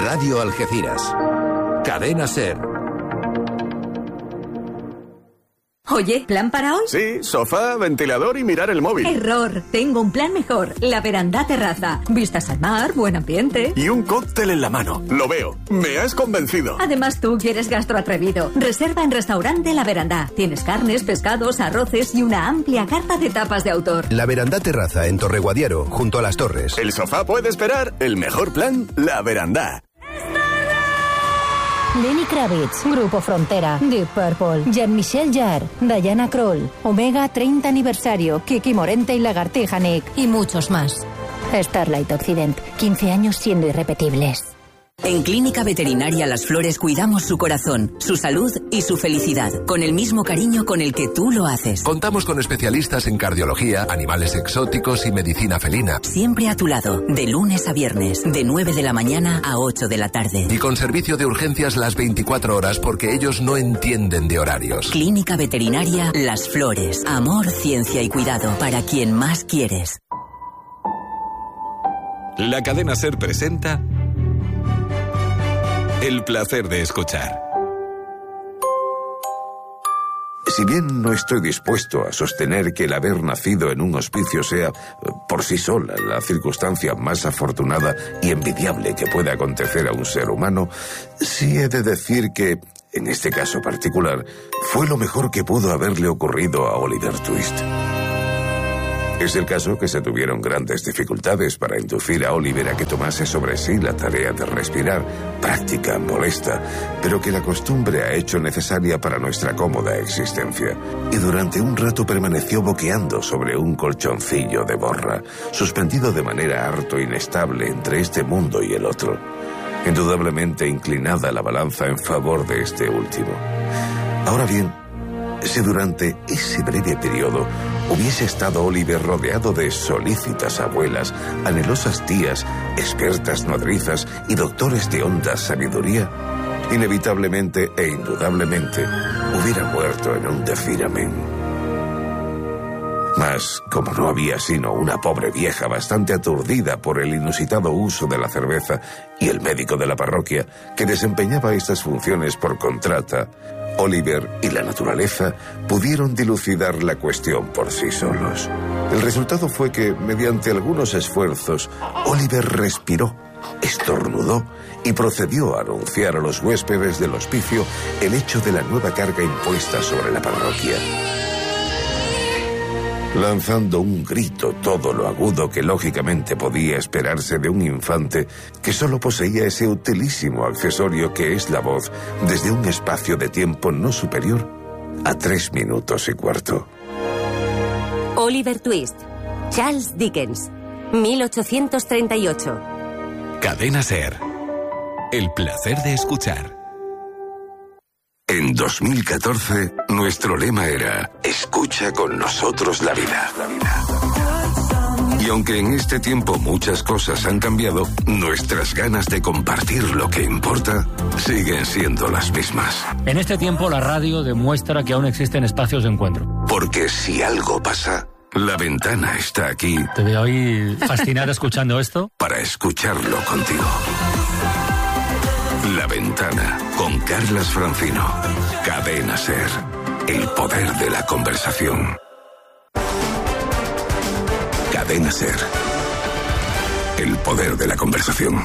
Radio Algeciras. Cadena SER. Oye, ¿plan para hoy? Sí, sofá, ventilador y mirar el móvil. Error, tengo un plan mejor. La Verandá Terraza. Vistas al mar, buen ambiente. Y un cóctel en la mano. Lo veo. Me has convencido. Además, tú quieres gastroatrevido. Reserva en Restaurante La Verandá. Tienes carnes, pescados, arroces y una amplia carta de tapas de autor. La Verandá Terraza en Torreguadiaro, junto a las Torres. El sofá puede esperar. El mejor plan, La Verandá. Lenny Kravitz, Grupo Frontera, Deep Purple, Jean-Michel Jarre, Diana Krall, Omega 30 aniversario, Kiki Morente y Lagartija Nick y muchos más. Starlight Occident, 15 años siendo irrepetibles. En Clínica Veterinaria Las Flores cuidamos su corazón, su salud y su felicidad, con el mismo cariño con el que tú lo haces. Contamos con especialistas en cardiología, animales exóticos y medicina felina. Siempre a tu lado, de lunes a viernes, de 9 de la mañana a 8 de la tarde. Y con servicio de urgencias las 24 horas porque ellos no entienden de horarios. Clínica Veterinaria Las Flores. Amor, ciencia y cuidado para quien más quieres. La cadena SER presenta El placer de escuchar. Si bien no estoy dispuesto a sostener que el haber nacido en un hospicio sea, por sí sola, la circunstancia más afortunada y envidiable que pueda acontecer a un ser humano, sí he de decir que, en este caso particular, fue lo mejor que pudo haberle ocurrido a Oliver Twist. Es el caso que se tuvieron grandes dificultades para inducir a Oliver a que tomase sobre sí la tarea de respirar, práctica, molesta, pero que la costumbre ha hecho necesaria para nuestra cómoda existencia. Y durante un rato permaneció boqueando sobre un colchoncillo de borra, suspendido de manera harto inestable entre este mundo y el otro. Indudablemente inclinada la balanza en favor de este último. Ahora bien, si durante ese breve periodo hubiese estado Oliver rodeado de solícitas abuelas, anhelosas tías, expertas nodrizas y doctores de honda sabiduría, inevitablemente e indudablemente hubiera muerto en un decir amén. Mas, como no había sino una pobre vieja bastante aturdida por el inusitado uso de la cerveza y el médico de la parroquia, que desempeñaba estas funciones por contrata, Oliver y la naturaleza pudieron dilucidar la cuestión por sí solos. El resultado fue que, mediante algunos esfuerzos, Oliver respiró, estornudó y procedió a anunciar a los huéspedes del hospicio el hecho de la nueva carga impuesta sobre la parroquia. Lanzando un grito todo lo agudo que lógicamente podía esperarse de un infante que solo poseía ese utilísimo accesorio que es la voz desde un espacio de tiempo no superior a 3 minutos y cuarto. Oliver Twist, Charles Dickens, 1838. Cadena SER. El placer de escuchar. En 2014, nuestro lema era «Escucha con nosotros la vida». Y aunque en este tiempo muchas cosas han cambiado, nuestras ganas de compartir lo que importa siguen siendo las mismas. En este tiempo, la radio demuestra que aún existen espacios de encuentro. Porque si algo pasa, La Ventana está aquí. Te veo ahí fascinada escuchando esto. Para escucharlo contigo. La Ventana, con Carlas Francino. Cadena SER. El poder de la conversación. Cadena SER. El poder de la conversación.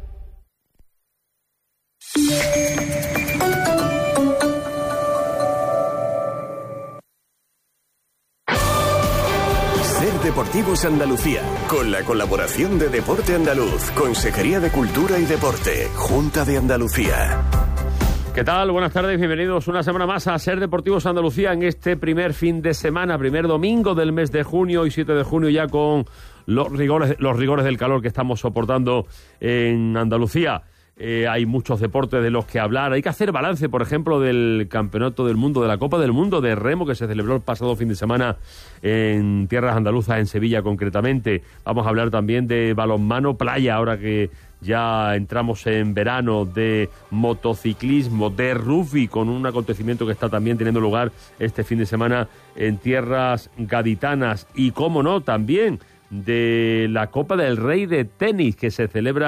Deportivos Andalucía, con la colaboración de Deporte Andaluz, Consejería de Cultura y Deporte, Junta de Andalucía. ¿Qué tal? Buenas tardes, bienvenidos una semana más a SER Deportivos Andalucía en este primer fin de semana, primer domingo del mes de junio y 7 de junio ya con los rigores del calor que estamos soportando en Andalucía. Hay muchos deportes de los que hablar. Hay que hacer balance, por ejemplo, del Campeonato del Mundo, de la Copa del Mundo de Remo, que se celebró el pasado fin de semana en tierras andaluzas, en Sevilla concretamente. Vamos a hablar también de balonmano playa, ahora que ya entramos en verano, de motociclismo, de rugby, con un acontecimiento que está también teniendo lugar este fin de semana en tierras gaditanas. Y, cómo no, también de la Copa del Rey de tenis, que se celebra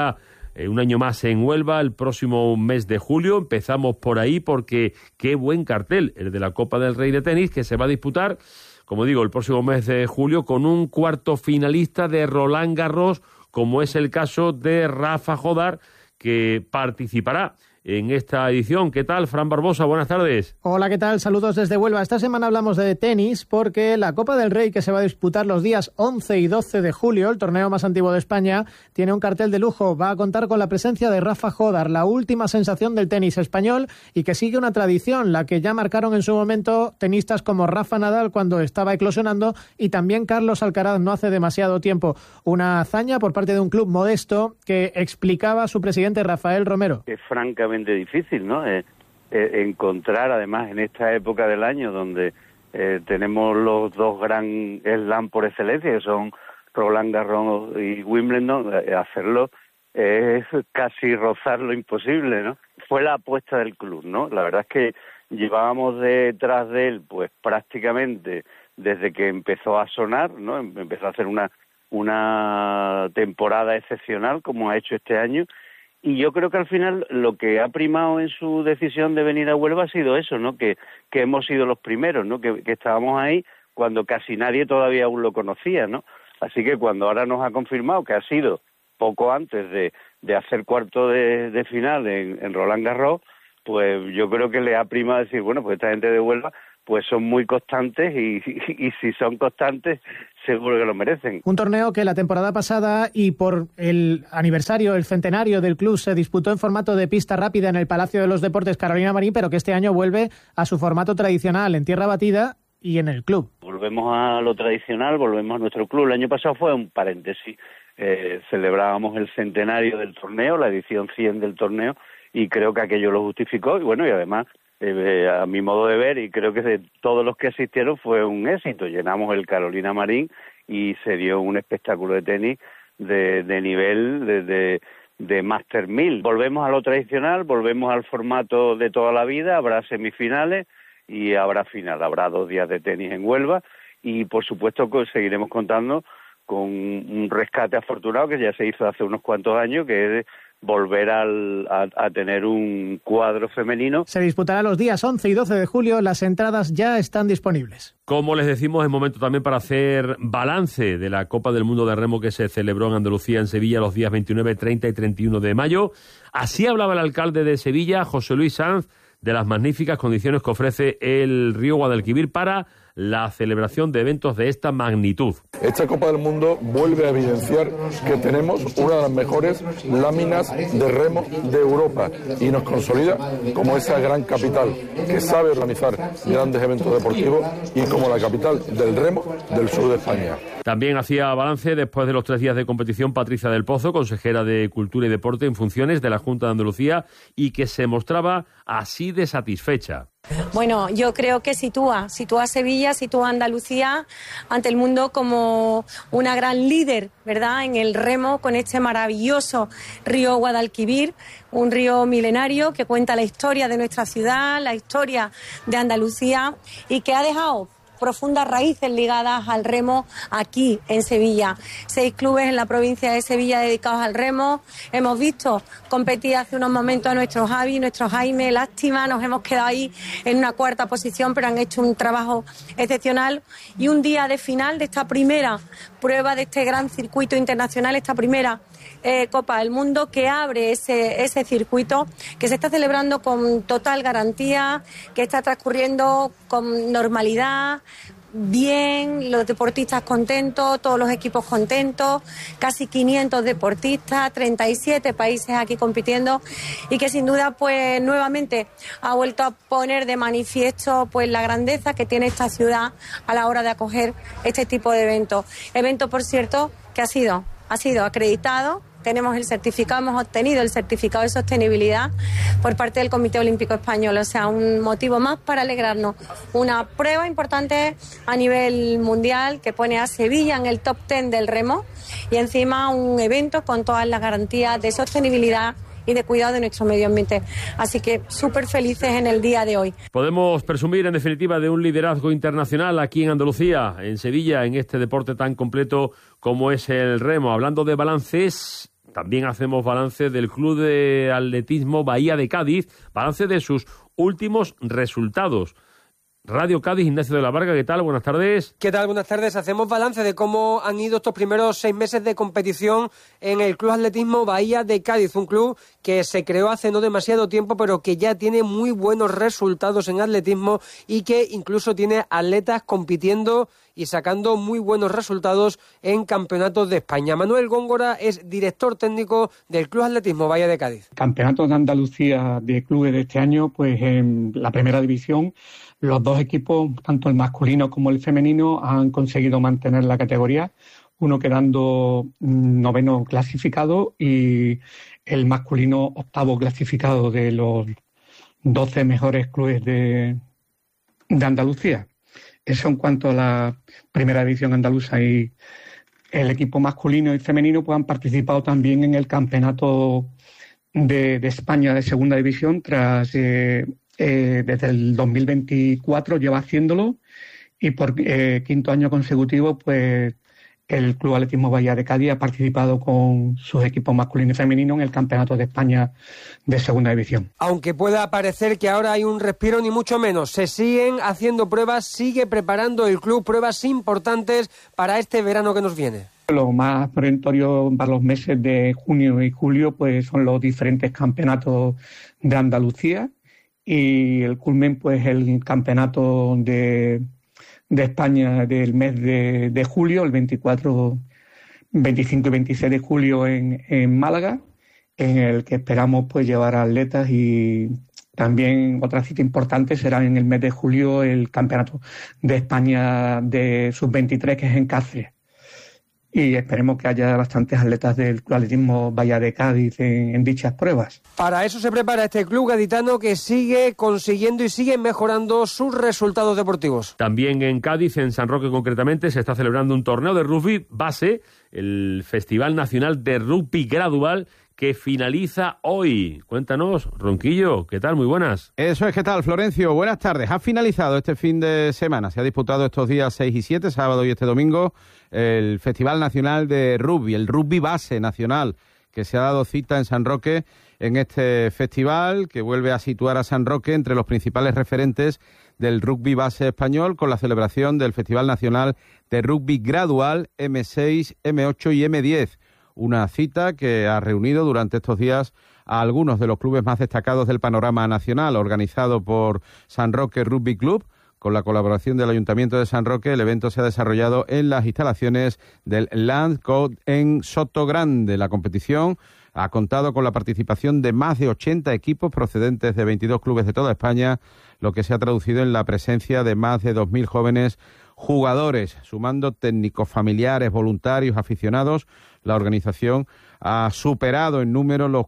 un año más en Huelva el próximo mes de julio. Empezamos por ahí porque qué buen cartel el de la Copa del Rey de tenis, que se va a disputar, como digo, el próximo mes de julio con un cuarto finalista de Roland Garros, como es el caso de Rafa Jodar, que participará en esta edición. ¿Qué tal, Fran Barbosa? Buenas tardes. Hola, ¿qué tal? Saludos desde Huelva. Esta semana hablamos de tenis porque la Copa del Rey, que se va a disputar los días 11 y 12 de julio, el torneo más antiguo de España, tiene un cartel de lujo. Va a contar con la presencia de Rafa Jodar, la última sensación del tenis español, y que sigue una tradición, la que ya marcaron en su momento tenistas como Rafa Nadal cuando estaba eclosionando, y también Carlos Alcaraz no hace demasiado tiempo. Una hazaña por parte de un club modesto que explicaba su presidente Rafael Romero. Es francamente difícil, ¿no? Encontrar, además, en esta época del año donde tenemos los dos gran slam por excelencia, que son Roland Garros y Wimbledon, hacerlo es casi rozar lo imposible, ¿no? Fue la apuesta del club, ¿no? La verdad es que llevábamos detrás de él, pues prácticamente desde que empezó a sonar, ¿no? Empezó a hacer una temporada excepcional como ha hecho este año. Y yo creo que al final lo que ha primado en su decisión de venir a Huelva ha sido eso, ¿no? Que hemos sido los primeros, ¿no? Que estábamos ahí cuando casi nadie todavía aún lo conocía, ¿no? Así que cuando ahora nos ha confirmado que ha sido poco antes de hacer cuarto de final en Roland Garros, pues yo creo que le ha primado decir, bueno, pues esta gente de Huelva pues son muy constantes y si son constantes seguro que lo merecen. Un torneo que la temporada pasada y por el aniversario, el centenario del club, se disputó en formato de pista rápida en el Palacio de los Deportes Carolina Marín, pero que este año vuelve a su formato tradicional en tierra batida y en el club. Volvemos a lo tradicional, volvemos a nuestro club. El año pasado fue un paréntesis. Celebrábamos el centenario del torneo, la edición 100 del torneo, y creo que aquello lo justificó. Y bueno, y además, a mi modo de ver, y creo que de todos los que asistieron fue un éxito. Llenamos el Carolina Marín y se dio un espectáculo de tenis de nivel de Master 1000. Volvemos a lo tradicional, volvemos al formato de toda la vida. Habrá semifinales y habrá final. Habrá 2 días de tenis en Huelva y, por supuesto, seguiremos contando con un rescate afortunado que ya se hizo hace unos cuantos años, que es volver a tener un cuadro femenino. Se disputará los días 11 y 12 de julio. Las entradas ya están disponibles. Como les decimos, es momento también para hacer balance de la Copa del Mundo de Remo que se celebró en Andalucía, en Sevilla, los días 29, 30 y 31 de mayo. Así hablaba el alcalde de Sevilla, José Luis Sanz, de las magníficas condiciones que ofrece el río Guadalquivir para la celebración de eventos de esta magnitud. Esta Copa del Mundo vuelve a evidenciar que tenemos una de las mejores láminas de remo de Europa y nos consolida como esa gran capital que sabe organizar grandes eventos deportivos y como la capital del remo del sur de España. También hacía balance después de los 3 días de competición Patricia del Pozo, consejera de Cultura y Deporte en funciones de la Junta de Andalucía, y que se mostraba así de satisfecha. Bueno, yo creo que sitúa a Sevilla, sitúa a Andalucía ante el mundo como una gran líder, ¿verdad?, en el remo, con este maravilloso río Guadalquivir, un río milenario que cuenta la historia de nuestra ciudad, la historia de Andalucía, y que ha dejado profundas raíces ligadas al remo aquí en Sevilla. 6 clubes en la provincia de Sevilla dedicados al remo. Hemos visto competir hace unos momentos a nuestro Javi, nuestro Jaime. Lástima, nos hemos quedado ahí en una 4ª posición, pero han hecho un trabajo excepcional. Y un día de final de esta primera prueba de este gran circuito internacional, esta primera Copa del Mundo, que abre ese circuito, que se está celebrando con total garantía, que está transcurriendo con normalidad, bien, los deportistas contentos, todos los equipos contentos, casi 500 deportistas, 37 países aquí compitiendo, y que sin duda pues nuevamente ha vuelto a poner de manifiesto pues la grandeza que tiene esta ciudad a la hora de acoger este tipo de eventos. Evento, por cierto, que ha sido acreditado. Tenemos el certificado, hemos obtenido el certificado de sostenibilidad por parte del Comité Olímpico Español. O sea, un motivo más para alegrarnos. Una prueba importante a nivel mundial que pone a Sevilla en el top 10 del remo, y encima un evento con todas las garantías de sostenibilidad y de cuidado de nuestro medio ambiente. Así que súper felices en el día de hoy. Podemos presumir, en definitiva, de un liderazgo internacional aquí en Andalucía, en Sevilla, en este deporte tan completo como es el remo. Hablando de balances, también hacemos balance del Club de Atletismo Bahía de Cádiz, balance de sus últimos resultados. Radio Cádiz, Ignacio de la Varga, ¿qué tal? Buenas tardes. ¿Qué tal? Buenas tardes. Hacemos balance de cómo han ido estos primeros 6 meses de competición en el Club Atletismo Bahía de Cádiz, un club que se creó hace no demasiado tiempo, pero que ya tiene muy buenos resultados en atletismo y que incluso tiene atletas compitiendo y sacando muy buenos resultados en campeonatos de España. Manuel Góngora es director técnico del Club Atletismo Bahía de Cádiz. Campeonatos de Andalucía de clubes de este año, pues en la primera división, los dos equipos, tanto el masculino como el femenino, han conseguido mantener la categoría, uno quedando 9º clasificado y el masculino 8º clasificado de los 12 mejores clubes de Andalucía. Eso en cuanto a la primera división andaluza, y el equipo masculino y femenino pues han participado también en el campeonato de España de segunda división tras desde el 2024 lleva haciéndolo, y por quinto año consecutivo pues el Club Atletismo Bahía de Cádiz ha participado con sus equipos masculino y femenino en el Campeonato de España de Segunda División. Aunque pueda parecer que ahora hay un respiro, ni mucho menos. Se siguen haciendo pruebas, sigue preparando el club pruebas importantes para este verano que nos viene. Lo más perentorio para los meses de junio y julio pues son los diferentes campeonatos de Andalucía, y el culmen pues el campeonato de España del mes de julio, el 24, 25 y 26 de julio en Málaga, en el que esperamos pues llevar a atletas, y también otra cita importante será en el mes de julio el campeonato de España de sub-23, que es en Cáceres. Y esperemos que haya bastantes atletas del Club Atletismo Bahía de Cádiz en dichas pruebas. Para eso se prepara este club gaditano, que sigue consiguiendo y sigue mejorando sus resultados deportivos. También en Cádiz, en San Roque concretamente, se está celebrando un torneo de rugby base, el Festival Nacional de Rugby Gradual, que finaliza hoy. Cuéntanos, Ronquillo, ¿qué tal? Muy buenas. Eso es, ¿qué tal, Florencio? Buenas tardes. Ha finalizado este fin de semana. Se ha disputado estos días 6 y 7, sábado y este domingo, el Festival Nacional de Rugby, el Rugby Base Nacional, que se ha dado cita en San Roque en este festival, que vuelve a situar a San Roque entre los principales referentes del rugby base español, con la celebración del Festival Nacional de Rugby Gradual M6, M8 y M10. Una cita que ha reunido durante estos días a algunos de los clubes más destacados del panorama nacional, organizado por San Roque Rugby Club. Con la colaboración del Ayuntamiento de San Roque, el evento se ha desarrollado en las instalaciones del Land Code en Sotogrande. La competición ha contado con la participación de más de 80 equipos procedentes de 22 clubes de toda España, lo que se ha traducido en la presencia de más de 2.000 jóvenes jugadores, sumando técnicos, familiares, voluntarios, aficionados. La organización ha superado en número los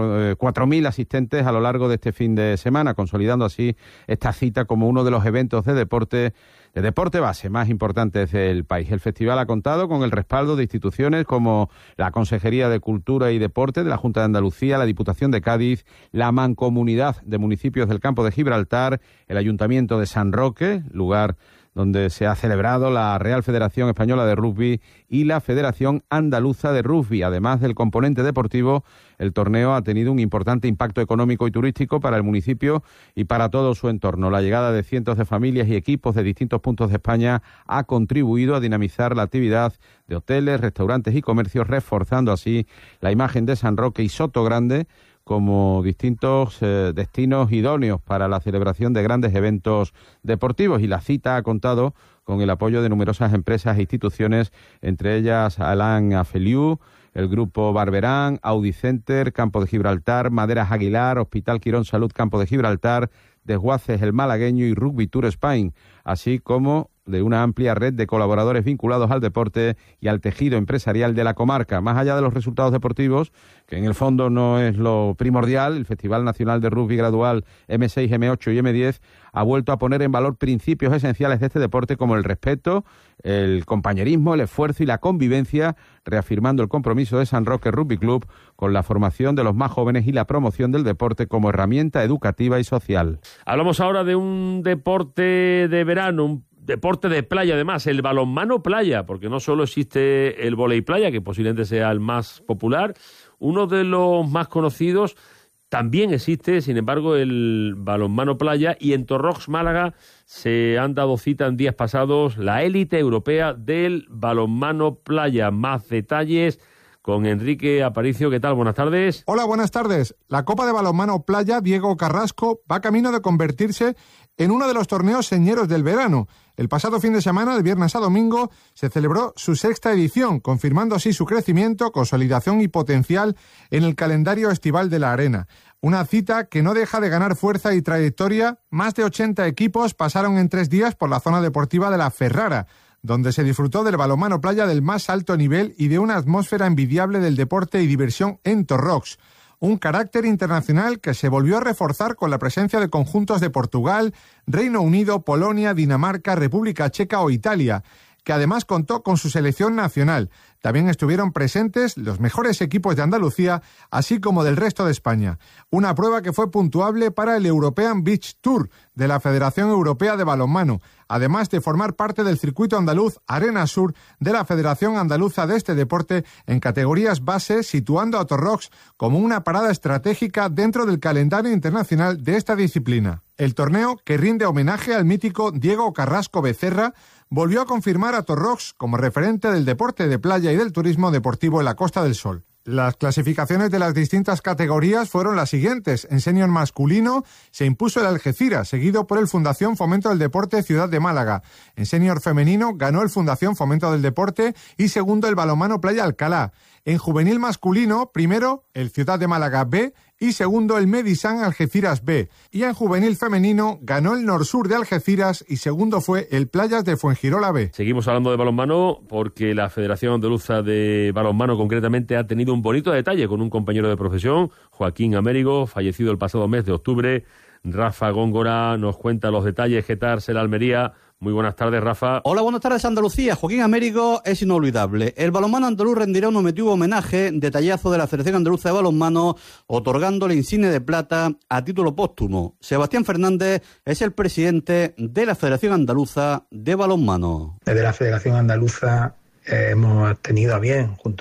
4.000 asistentes a lo largo de este fin de semana, consolidando así esta cita como uno de los eventos de deporte base más importantes del país. El festival ha contado con el respaldo de instituciones como la Consejería de Cultura y Deporte de la Junta de Andalucía, la Diputación de Cádiz, la Mancomunidad de Municipios del Campo de Gibraltar, el Ayuntamiento de San Roque, lugar donde se ha celebrado la Real Federación Española de Rugby y la Federación Andaluza de Rugby. Además del componente deportivo, el torneo ha tenido un importante impacto económico y turístico para el municipio y para todo su entorno. La llegada de cientos de familias y equipos de distintos puntos de España ha contribuido a dinamizar la actividad de hoteles, restaurantes y comercios, reforzando así la imagen de San Roque y Sotogrande como distintos destinos idóneos para la celebración de grandes eventos deportivos. Y la cita ha contado con el apoyo de numerosas empresas e instituciones, entre ellas Alain Affiliou, el Grupo Barberán, Audi Center, Campo de Gibraltar, Maderas Aguilar, Hospital Quirón Salud Campo de Gibraltar, Desguaces el Malagueño y Rugby Tour Spain, así como de una amplia red de colaboradores vinculados al deporte y al tejido empresarial de la comarca. Más allá de los resultados deportivos, que en el fondo no es lo primordial, el Festival Nacional de Rugby Gradual M6, M8 y M10 ha vuelto a poner en valor principios esenciales de este deporte como el respeto, el compañerismo, el esfuerzo y la convivencia, reafirmando el compromiso de San Roque Rugby Club con la formación de los más jóvenes y la promoción del deporte como herramienta educativa y social. Hablamos ahora de un deporte de verano, un deporte de playa además, el balonmano playa, porque no solo existe el vóley playa, que posiblemente sea el más popular, uno de los más conocidos. También existe, sin embargo, el balonmano playa, y en Torrox, Málaga, se han dado cita en días pasados la élite europea del balonmano playa. Más detalles con Enrique Aparicio. ¿Qué tal? Buenas tardes. Hola, buenas tardes. La Copa de Balonmano Playa Diego Carrasco va camino de convertirse en uno de los torneos señeros del verano. El pasado fin de semana, de viernes a domingo, se celebró su 6ª edición, confirmando así su crecimiento, consolidación y potencial en el calendario estival de la arena. Una cita que no deja de ganar fuerza y trayectoria. Más de 80 equipos pasaron en 3 días por la zona deportiva de la Ferrara, donde se disfrutó del balonmano playa del más alto nivel y de una atmósfera envidiable del deporte y diversión en Torrox. Un carácter internacional que se volvió a reforzar con la presencia de conjuntos de Portugal, Reino Unido, Polonia, Dinamarca, República Checa o Italia, que además contó con su selección nacional. También estuvieron presentes los mejores equipos de Andalucía, así como del resto de España. Una prueba que fue puntuable para el European Beach Tour de la Federación Europea de Balonmano, además de formar parte del circuito andaluz Arena Sur de la Federación Andaluza de este deporte en categorías base, situando a Torrox como una parada estratégica dentro del calendario internacional de esta disciplina. El torneo, que rinde homenaje al mítico Diego Carrasco Becerra, volvió a confirmar a Torrox como referente del deporte de playa y del turismo deportivo en la Costa del Sol. Las clasificaciones de las distintas categorías fueron las siguientes. En senior masculino se impuso el Algeciras, seguido por el Fundación Fomento del Deporte Ciudad de Málaga. En senior femenino ganó el Fundación Fomento del Deporte y segundo el Balonmano Playa Alcalá. En juvenil masculino, primero el Ciudad de Málaga B y segundo el Medisan Algeciras B. Y en juvenil femenino ganó el Norsur de Algeciras y segundo fue el Playas de Fuengirola B. Seguimos hablando de balonmano porque la Federación Andaluza de Balonmano concretamente ha tenido un bonito detalle con un compañero de profesión, Joaquín Amérigo, fallecido el pasado mes de octubre. Rafa Góngora nos cuenta los detalles. ¿Qué tal será Almería? Muy buenas tardes, Rafa. Hola, buenas tardes, Andalucía. Joaquín Amérigo es inolvidable. El balonmano andaluz rendirá un emotivo homenaje, detallazo de la Federación Andaluza de Balonmano, otorgándole insignia de plata a título póstumo. Sebastián Fernández es el presidente de la Federación Andaluza de Balonmano. Desde la Federación Andaluza hemos tenido a bien, junto